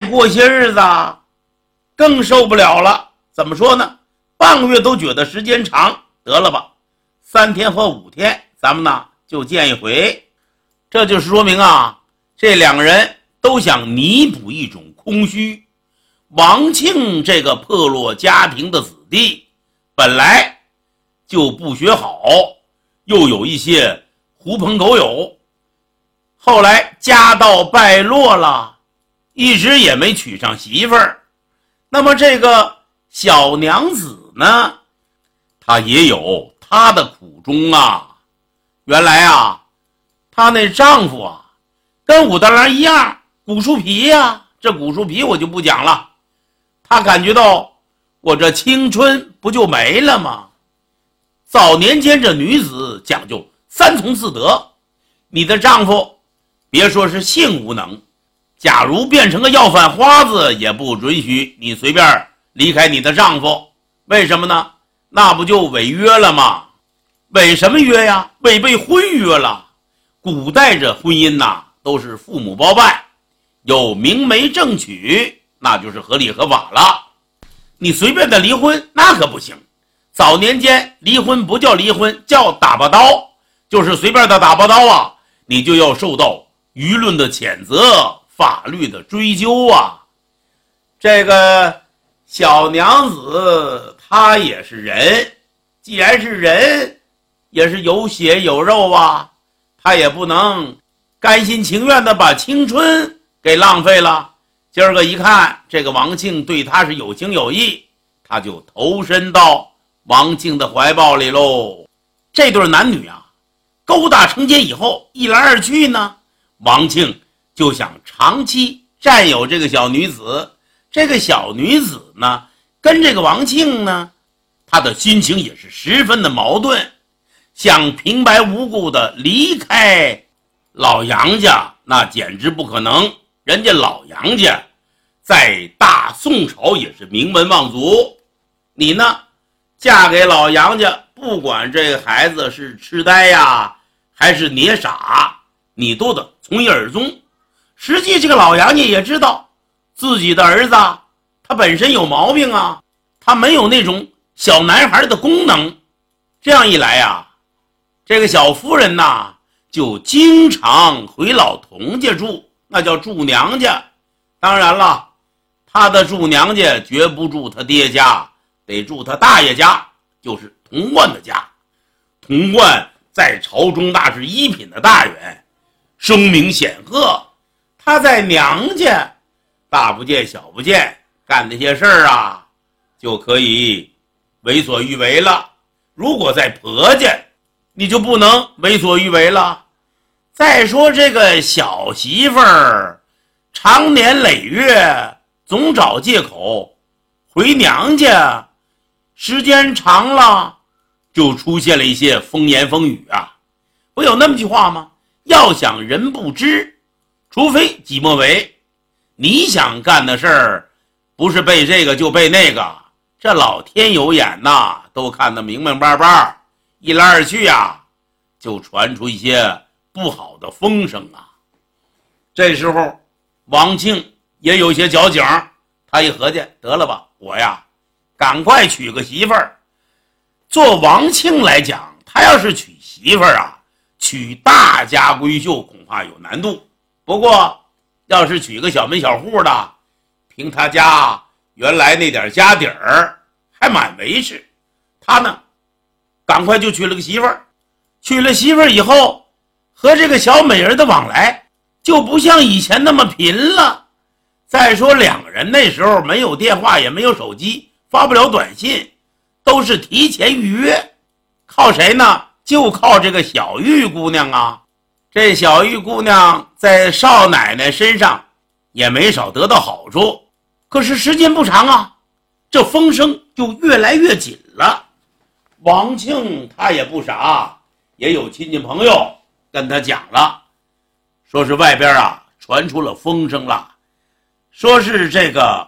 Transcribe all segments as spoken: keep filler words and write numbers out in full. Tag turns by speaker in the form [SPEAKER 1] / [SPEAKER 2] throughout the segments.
[SPEAKER 1] 过些日子更受不了了。怎么说呢？半个月都觉得时间长，得了吧，三天或五天咱们呢就见一回。这就是说明啊，这两个人都想弥补一种空虚。王庆这个破落家庭的子弟，本来就不学好，又有一些狐朋狗友，后来家道败落了，一直也没娶上媳妇儿。那么这个小娘子呢，她也有她的苦衷啊。原来啊，她那丈夫啊跟武大郎一样古树皮呀、啊，这古树皮我就不讲了。她感觉到我这青春不就没了吗？早年间这女子讲究三从四德，你的丈夫别说是性无能，假如变成个要饭花子也不准许你随便离开你的丈夫。为什么呢？那不就违约了吗？违什么约呀？违背婚约了。古代这婚姻呐，都是父母包办，有明媒正娶，那就是合理合法了。你随便的离婚那可不行。早年间离婚不叫离婚，叫打把刀，就是随便的打把刀啊，你就要受到舆论的谴责，法律的追究啊。这个小娘子她也是人，既然是人，也是有血有肉啊，她也不能甘心情愿的把青春给浪费了。今儿个一看这个王庆对她是有情有义，她就投身到王庆的怀抱里喽。这对男女啊，勾搭成奸以后，一来二去呢，王庆就想长期占有这个小女子。这个小女子呢，跟这个王庆呢，她的心情也是十分的矛盾，想平白无故的离开老杨家，那简直不可能。人家老杨家在大宋朝也是名门望族，你呢嫁给老杨家，不管这个孩子是痴呆呀还是捏傻，你都得从一而终。实际这个老杨家也知道自己的儿子他本身有毛病啊，他没有那种小男孩的功能。这样一来啊，这个小夫人呐就经常回老童家住，那叫住娘家。当然了，他的住娘家绝不住他爹家，得住他大爷家，就是童贯的家。童贯在朝中那是一品的大员，声名显赫。他在娘家大不见小不见，干那些事儿啊就可以为所欲为了。如果在婆家，你就不能为所欲为了。再说这个小媳妇儿长年累月总找借口回娘家，时间长了就出现了一些风言风语啊。不有那么句话吗？要想人不知，除非己莫为。你想干的事儿不是背这个就背那个，这老天有眼呐，都看得明明白白。一来二去啊，就传出一些不好的风声啊。这时候王庆也有些矫情，他一合计，得了吧，我呀赶快娶个媳妇儿。做王庆来讲，他要是娶媳妇儿啊，娶大家闺秀恐怕有难度。不过要是娶个小门小户的，凭他家原来那点家底儿还蛮维持。他呢赶快就娶了个媳妇儿。娶了媳妇儿以后，和这个小美人的往来就不像以前那么频了。再说两个人那时候没有电话，也没有手机，发不了短信，都是提前预约。靠谁呢？就靠这个小玉姑娘啊。这小玉姑娘在少奶奶身上也没少得到好处，可是时间不长啊，这风声就越来越紧了。王庆他也不傻，也有亲戚朋友跟他讲了，说是外边啊传出了风声了，说是这个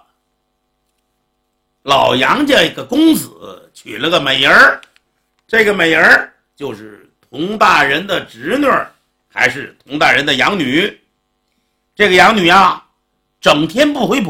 [SPEAKER 1] 老杨家一个公子娶了个美人儿，这个美人儿就是佟大人的侄女还是佟大人的养女。这个养女啊整天不回婆